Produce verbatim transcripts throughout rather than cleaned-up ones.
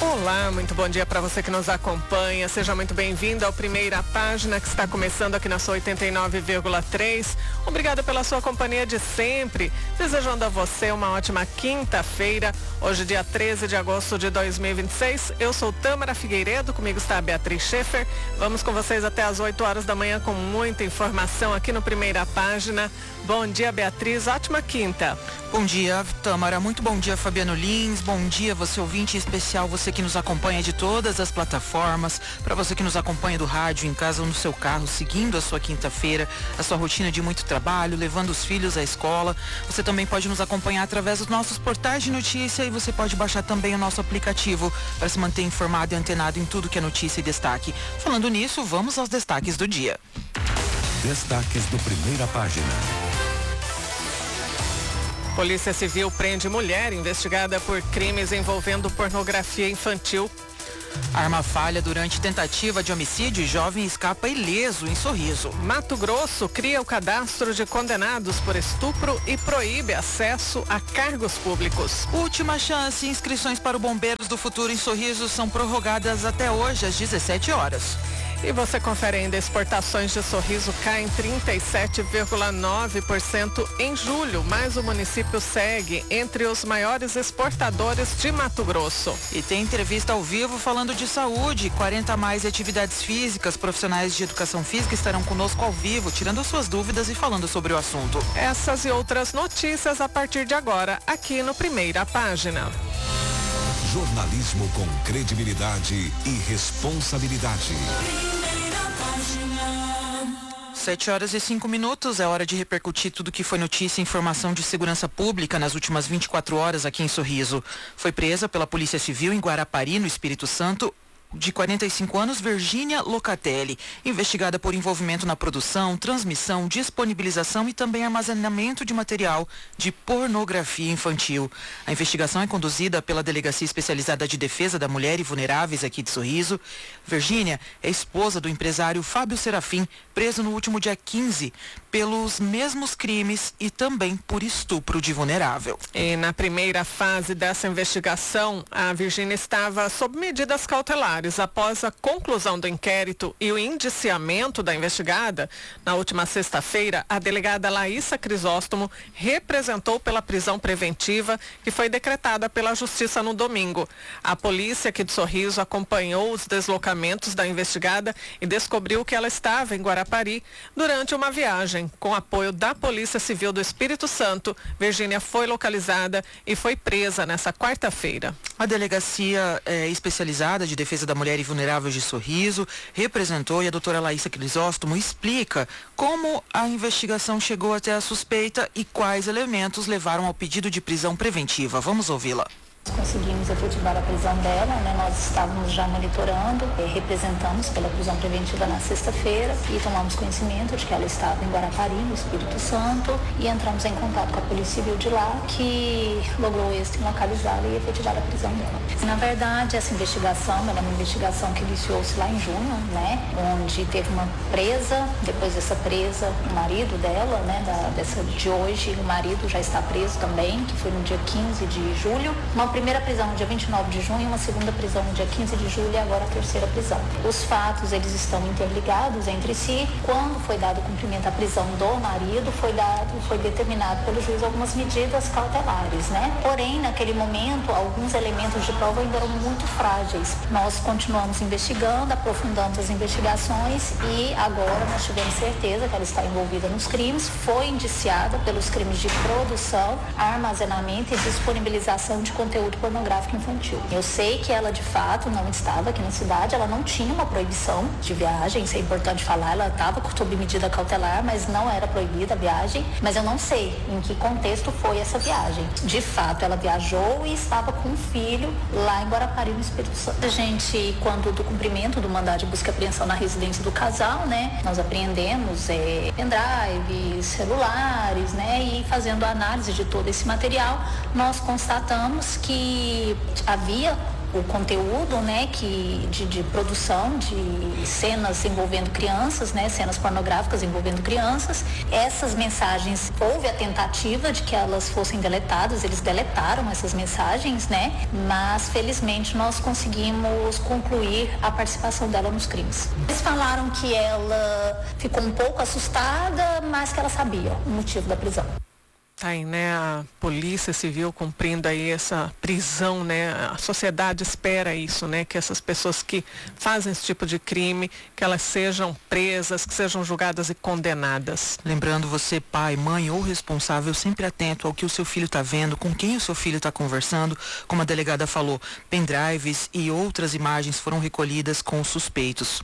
Olá, muito bom dia para você que nos acompanha. Seja muito bem-vindo ao Primeira Página, que está começando aqui na sua oitenta e nove vírgula três. Obrigada pela sua companhia de sempre. Desejando a você uma ótima quinta-feira. Hoje, dia treze de agosto de dois mil e vinte e seis. Eu sou Tâmara Figueiredo, comigo está a Beatriz Schaefer. Vamos com vocês até às oito horas da manhã com muita informação aqui no Primeira Página. Bom dia, Beatriz. Ótima quinta. Bom dia, Tâmara. Muito bom dia, Fabiano Lins. Bom dia, você ouvinte especial, você que nos acompanha de todas as plataformas, para você que nos acompanha do rádio, em casa ou no seu carro, seguindo a sua quinta-feira, a sua rotina de muito trabalho, levando os filhos à escola. Você também pode nos acompanhar através dos nossos portais de notícia e você pode baixar também o nosso aplicativo para se manter informado e antenado em tudo que é notícia e destaque. Falando nisso, vamos aos destaques do dia. Destaques do Primeira Página. Polícia Civil prende mulher investigada por crimes envolvendo pornografia infantil. Arma falha durante tentativa de homicídio e jovem escapa ileso em Sorriso. Mato Grosso cria o cadastro de condenados por estupro e proíbe acesso a cargos públicos. Última chance, inscrições para o Bombeiros do Futuro em Sorriso são prorrogadas até hoje às dezessete horas. E você confere ainda, exportações de Sorriso caem trinta e sete vírgula nove por cento em julho, mas o município segue entre os maiores exportadores de Mato Grosso. E tem entrevista ao vivo falando de saúde, quarenta a mais atividades físicas, profissionais de educação física estarão conosco ao vivo, tirando suas dúvidas e falando sobre o assunto. Essas e outras notícias a partir de agora, aqui no Primeira Página. Jornalismo com credibilidade e responsabilidade. Sete horas e cinco minutos, é hora de repercutir tudo que foi notícia e informação de segurança pública nas últimas vinte e quatro horas aqui em Sorriso. Foi presa pela Polícia Civil em Guarapari, no Espírito Santo, de quarenta e cinco anos, Virgínia Locatelli, investigada por envolvimento na produção, transmissão, disponibilização e também armazenamento de material de pornografia infantil. A investigação é conduzida pela Delegacia Especializada de Defesa da Mulher e Vulneráveis aqui de Sorriso. Virgínia é esposa do empresário Fábio Serafim, preso no último dia quinze pelos mesmos crimes e também por estupro de vulnerável. E na primeira fase dessa investigação, a Virgínia estava sob medidas cautelares após a conclusão do inquérito e o indiciamento da investigada. Na última sexta-feira, a delegada Laísa Crisóstomo representou pela prisão preventiva que foi decretada pela Justiça no domingo. A polícia aqui de Sorriso acompanhou os deslocamentos da investigada e descobriu que ela estava em Guarapari durante uma viagem. Com apoio da Polícia Civil do Espírito Santo, Virgínia foi localizada e foi presa nessa quarta-feira. A Delegacia é, Especializada de Defesa da Mulher e Vulnerável de Sorriso representou e a doutora Laísa Crisóstomo explica como a investigação chegou até a suspeita e quais elementos levaram ao pedido de prisão preventiva. Vamos ouvi-la. Conseguimos efetivar a prisão dela, né? Nós estávamos já monitorando, eh, representamos pela prisão preventiva na sexta-feira e tomamos conhecimento de que ela estava em Guarapari, no Espírito Santo, e entramos em contato com a Polícia Civil de lá, que logrou êxito em localizá-la e efetivar a prisão dela. Na verdade, essa investigação, ela é uma investigação que iniciou-se lá em junho, né? Onde teve uma presa, depois dessa presa, o marido dela, né? Da, dessa de hoje, o marido já está preso também, que foi no dia quinze de julho. Uma primeira prisão no dia vinte e nove de junho, uma segunda prisão no dia quinze de julho e agora a terceira prisão. Os fatos, eles estão interligados entre si. Quando foi dado cumprimento à prisão do marido, foi dado, foi determinado pelo juiz algumas medidas cautelares, né? Porém, naquele momento, alguns elementos de prova ainda eram muito frágeis. Nós continuamos investigando, aprofundando as investigações e agora nós tivemos certeza que ela está envolvida nos crimes, foi indiciada pelos crimes de produção, armazenamento e disponibilização de conteúdo pornográfico infantil. Eu sei que ela de fato não estava aqui na cidade, ela não tinha uma proibição de viagem, isso é importante falar, ela estava sob medida cautelar, mas não era proibida a viagem, mas eu não sei em que contexto foi essa viagem. De fato, ela viajou e estava com um filho lá em Guarapari, no Espírito Santo. A gente, quando do cumprimento do mandado de busca e apreensão na residência do casal, né, nós apreendemos é, pendrives, celulares, né, e fazendo a análise de todo esse material, nós constatamos que havia o conteúdo, né, que, de, de produção de cenas envolvendo crianças, né, cenas pornográficas envolvendo crianças. Essas mensagens, houve a tentativa de que elas fossem deletadas, eles deletaram essas mensagens, né, mas felizmente nós conseguimos concluir a participação dela nos crimes. Eles falaram que ela ficou um pouco assustada, mas que ela sabia o motivo da prisão. Tá aí, né, a Polícia Civil cumprindo aí essa prisão, né, a sociedade espera isso, né, que essas pessoas que fazem esse tipo de crime, que elas sejam presas, que sejam julgadas e condenadas. Lembrando você, pai, mãe ou responsável, sempre atento ao que o seu filho está vendo, com quem o seu filho está conversando. Como a delegada falou, pendrives e outras imagens foram recolhidas com os suspeitos.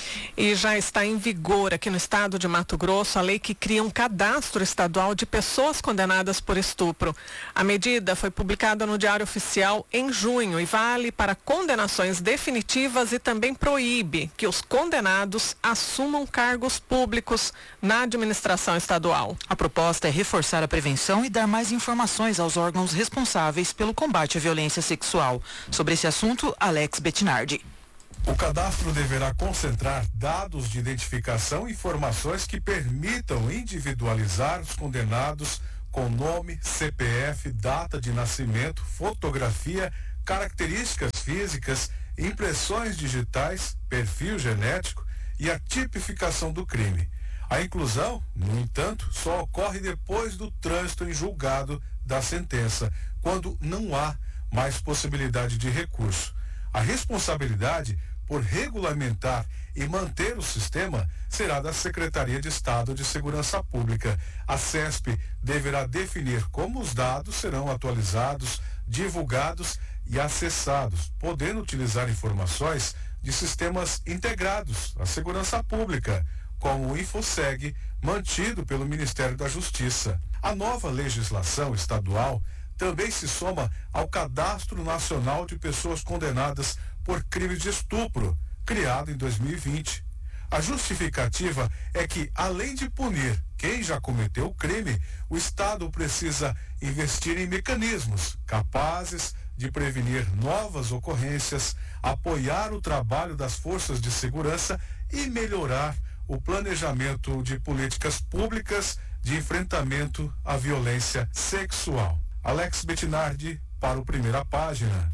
E já está em vigor aqui no estado de Mato Grosso a lei que cria um cadastro estadual de pessoas condenadas por estupro. A medida foi publicada no Diário Oficial em junho e vale para condenações definitivas e também proíbe que os condenados assumam cargos públicos na administração estadual. A proposta é reforçar a prevenção e dar mais informações aos órgãos responsáveis pelo combate à violência sexual. Sobre esse assunto, Alex Bettinardi. O cadastro deverá concentrar dados de identificação e informações que permitam individualizar os condenados com nome, C P F, data de nascimento, fotografia, características físicas, impressões digitais, perfil genético e a tipificação do crime. A inclusão, no entanto, só ocorre depois do trânsito em julgado da sentença, quando não há mais possibilidade de recurso. A responsabilidade por regulamentar e manter o sistema será da Secretaria de Estado de Segurança Pública. A CESP deverá definir como os dados serão atualizados, divulgados e acessados, podendo utilizar informações de sistemas integrados à segurança pública, como o InfoSeg, mantido pelo Ministério da Justiça. A nova legislação estadual também se soma ao Cadastro Nacional de Pessoas Condenadas por Crimes de Estupro, criado em dois mil e vinte. A justificativa é que, além de punir quem já cometeu o crime, o Estado precisa investir em mecanismos capazes de prevenir novas ocorrências, apoiar o trabalho das forças de segurança e melhorar o planejamento de políticas públicas de enfrentamento à violência sexual. Alex Bettinardi para o Primeira Página.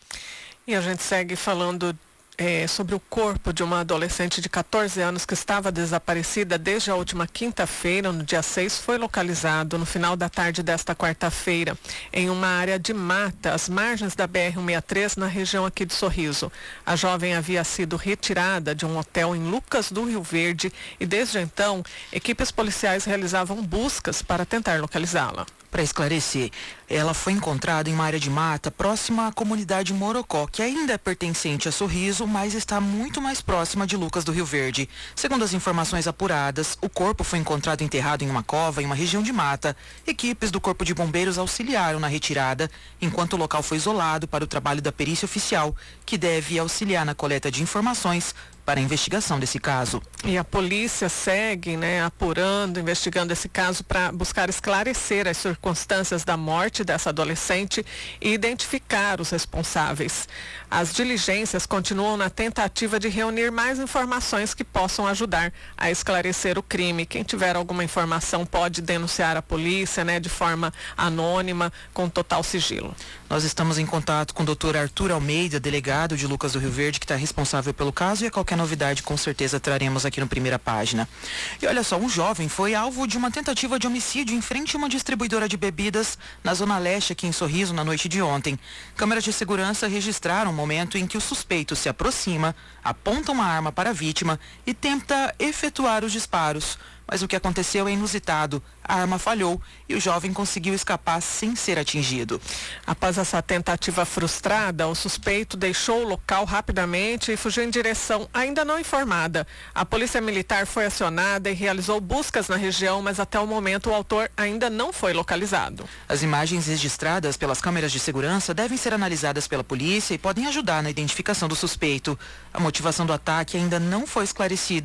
E a gente segue falando é, sobre o corpo de uma adolescente de catorze anos que estava desaparecida desde a última quinta-feira, no dia seis, foi localizado no final da tarde desta quarta-feira, em uma área de mata, às margens da B R cento e sessenta e três, na região aqui de Sorriso. A jovem havia sido retirada de um hotel em Lucas do Rio Verde e, desde então, equipes policiais realizavam buscas para tentar localizá-la. Para esclarecer, ela foi encontrada em uma área de mata próxima à comunidade Morocó, que ainda é pertencente a Sorriso, mas está muito mais próxima de Lucas do Rio Verde. Segundo as informações apuradas, o corpo foi encontrado enterrado em uma cova em uma região de mata. Equipes do Corpo de Bombeiros auxiliaram na retirada, enquanto o local foi isolado para o trabalho da perícia oficial, que deve auxiliar na coleta de informações para a investigação desse caso. E a polícia segue, né, apurando, investigando esse caso para buscar esclarecer as circunstâncias da morte dessa adolescente e identificar os responsáveis. As diligências continuam na tentativa de reunir mais informações que possam ajudar a esclarecer o crime. Quem tiver alguma informação pode denunciar a polícia, né, de forma anônima, com total sigilo. Nós estamos em contato com o doutor Arthur Almeida, delegado de Lucas do Rio Verde, que está responsável pelo caso, e a qualquer novidade com certeza traremos aqui no Primeira Página. E olha só, um jovem foi alvo de uma tentativa de homicídio em frente a uma distribuidora de bebidas na Zona Leste, aqui em Sorriso, na noite de ontem. Câmeras de segurança registraram o momento em que o suspeito se aproxima, aponta uma arma para a vítima e tenta efetuar os disparos. Mas o que aconteceu é inusitado. A arma falhou e o jovem conseguiu escapar sem ser atingido. Após essa tentativa frustrada, o suspeito deixou o local rapidamente e fugiu em direção ainda não informada. A Polícia Militar foi acionada e realizou buscas na região, mas até o momento o autor ainda não foi localizado. As imagens registradas pelas câmeras de segurança devem ser analisadas pela polícia e podem ajudar na identificação do suspeito. A motivação do ataque ainda não foi esclarecida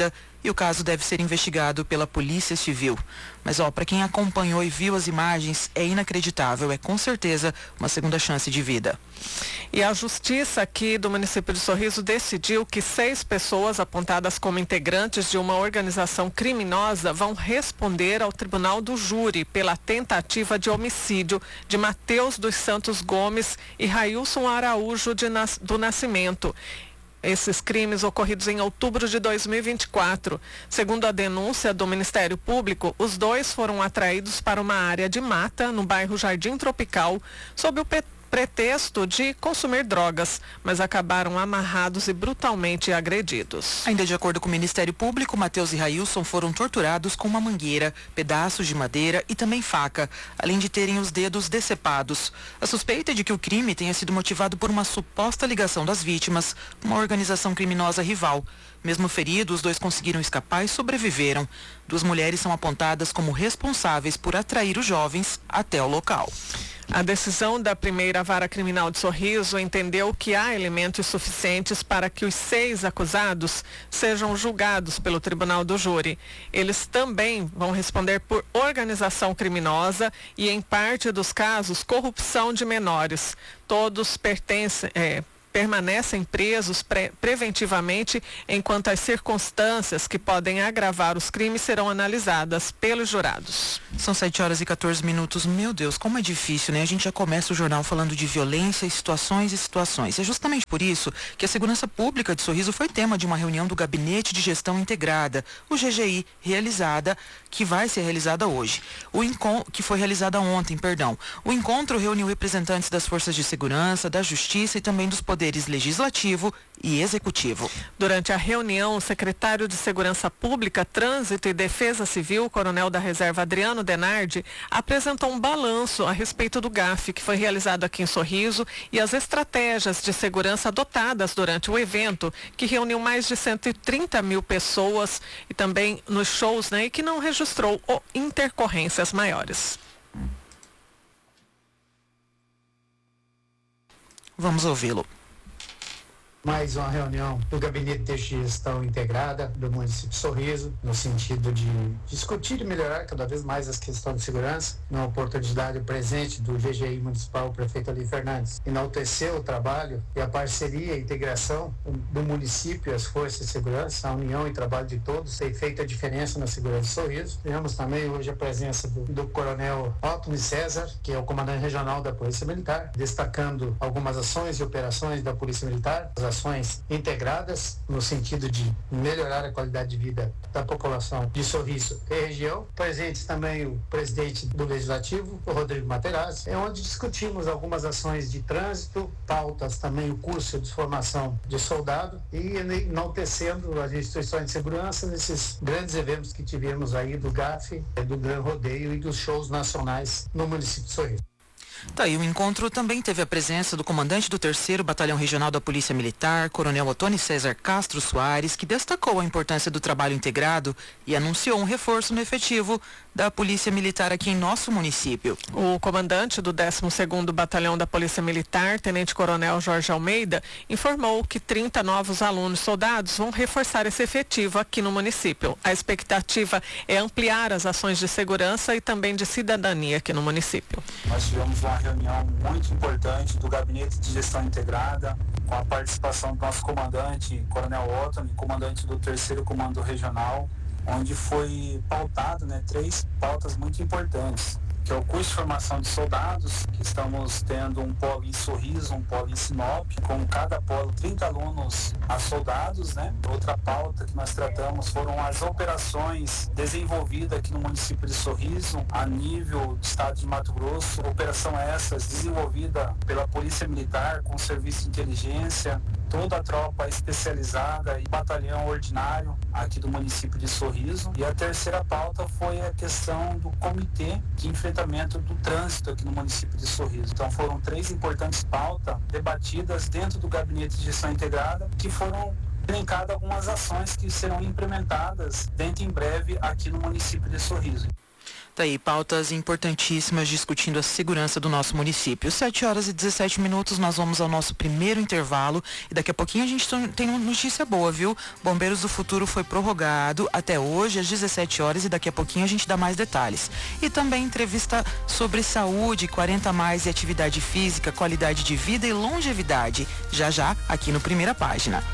e o caso deve ser investigado pela Polícia Civil. Mas ó, para quem acompanhou e viu as imagens, é inacreditável, é com certeza uma segunda chance de vida. E a justiça aqui do município de Sorriso decidiu que seis pessoas apontadas como integrantes de uma organização criminosa vão responder ao Tribunal do Júri pela tentativa de homicídio de Matheus dos Santos Gomes e Railson Araújo de Nas- do Nascimento. Esses crimes ocorridos em outubro de dois mil e vinte e quatro. Segundo a denúncia do Ministério Público, os dois foram atraídos para uma área de mata no bairro Jardim Tropical, sob o P pretexto de consumir drogas, mas acabaram amarrados e brutalmente agredidos. Ainda de acordo com o Ministério Público, Matheus e Railson foram torturados com uma mangueira, pedaços de madeira e também faca, além de terem os dedos decepados. A suspeita é de que o crime tenha sido motivado por uma suposta ligação das vítimas com uma organização criminosa rival. Mesmo feridos, os dois conseguiram escapar e sobreviveram. Duas mulheres são apontadas como responsáveis por atrair os jovens até o local. A decisão da primeira vara criminal de Sorriso entendeu que há elementos suficientes para que os seis acusados sejam julgados pelo Tribunal do Júri. Eles também vão responder por organização criminosa e, em parte dos casos, corrupção de menores. Todos pertencem... É, permanecem presos pre- preventivamente enquanto as circunstâncias que podem agravar os crimes serão analisadas pelos jurados. São sete horas e quatorze minutos. Meu Deus, como é difícil, né? A gente já começa o jornal falando de violência, situações e situações. É justamente por isso que a segurança pública de Sorriso foi tema de uma reunião do Gabinete de Gestão Integrada, o G G I, realizada, que vai ser realizada hoje. O encon- que foi realizada ontem, perdão. O encontro reuniu representantes das forças de segurança, da justiça e também dos poderes legislativo e executivo. Durante a reunião, o secretário de Segurança Pública, Trânsito e Defesa Civil, coronel da Reserva Adriano Denardi, apresentou um balanço a respeito do G A F, que foi realizado aqui em Sorriso, e as estratégias de segurança adotadas durante o evento, que reuniu mais de cento e trinta mil pessoas, e também nos shows, né, e que não registrou oh, intercorrências maiores. Vamos ouvi-lo. Mais uma reunião do Gabinete de Gestão Integrada do município de Sorriso, no sentido de discutir e melhorar cada vez mais as questões de segurança. Na oportunidade presente do G G I Municipal, o prefeito Ali Fernandes enalteceu o trabalho e a parceria e integração do município e as forças de segurança, a união e trabalho de todos tem feito a diferença na segurança de Sorriso. Temos também hoje a presença do, do coronel Otto César, que é o comandante regional da Polícia Militar, destacando algumas ações e operações da Polícia Militar, as ações integradas no sentido de melhorar a qualidade de vida da população de Sorriso e região. Presentes também o presidente do Legislativo, o Rodrigo Materazzi, é onde discutimos algumas ações de trânsito, pautas também o curso de formação de soldado e enaltecendo as instituições de segurança nesses grandes eventos que tivemos aí do G A F, do Gran Rodeio e dos shows nacionais no município de Sorriso. Tá, e o encontro também teve a presença do comandante do terceiro Batalhão Regional da Polícia Militar, coronel Otônio César Castro Soares, que destacou a importância do trabalho integrado e anunciou um reforço no efetivo da Polícia Militar aqui em nosso município. O comandante do décimo segundo Batalhão da Polícia Militar, tenente-coronel Jorge Almeida, informou que trinta novos alunos soldados vão reforçar esse efetivo aqui no município. A expectativa é ampliar as ações de segurança e também de cidadania aqui no município. Nós tivemos uma reunião muito importante do Gabinete de Gestão Integrada, com a participação do nosso comandante, coronel Otto, comandante do terceiro Comando Regional, onde foi pautado, né, três pautas muito importantes, que é o curso de formação de soldados, que estamos tendo um polo em Sorriso, um polo em Sinop, com cada polo trinta alunos a soldados, né? Outra pauta que nós tratamos foram as operações desenvolvidas aqui no município de Sorriso, a nível do estado de Mato Grosso, operação essas desenvolvida pela Polícia Militar, com serviço de inteligência, toda a tropa especializada e batalhão ordinário aqui do município de Sorriso. E a terceira pauta foi a questão do comitê de enfrentamento do trânsito aqui no município de Sorriso. Então foram três importantes pautas debatidas dentro do Gabinete de Gestão Integrada, que foram elencadas algumas ações que serão implementadas dentro em breve aqui no município de Sorriso. Tá aí, pautas importantíssimas discutindo a segurança do nosso município. sete horas e dezessete minutos, nós vamos ao nosso primeiro intervalo e daqui a pouquinho a gente tem uma notícia boa, viu? Bombeiros do Futuro foi prorrogado até hoje às dezessete horas e daqui a pouquinho a gente dá mais detalhes. E também entrevista sobre saúde, quarenta a mais e atividade física, qualidade de vida e longevidade. Já já, aqui no Primeira Página.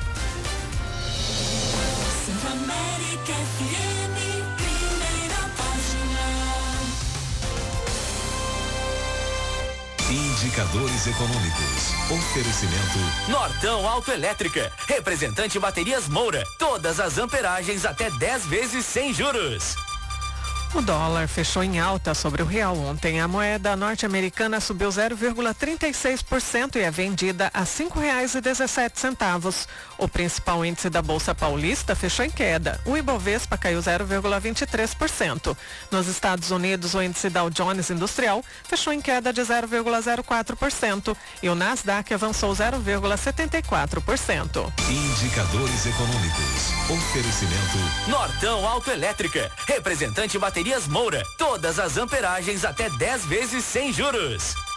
Indicadores econômicos. Oferecimento Nortão Autoelétrica. Representante Baterias Moura. Todas as amperagens até dez vezes sem juros. O dólar fechou em alta sobre o real ontem. A moeda norte-americana subiu zero vírgula trinta e seis por cento e é vendida a cinco reais e dezessete centavos. O principal índice da Bolsa Paulista fechou em queda. O Ibovespa caiu zero vírgula vinte e três por cento. Nos Estados Unidos, o índice Dow Jones Industrial fechou em queda de zero vírgula zero quatro por cento e o Nasdaq avançou zero vírgula setenta e quatro por cento. Indicadores econômicos. Oferecimento Nortão Autoelétrica. Representante Baterias Moura. Todas as amperagens até dez vezes sem juros.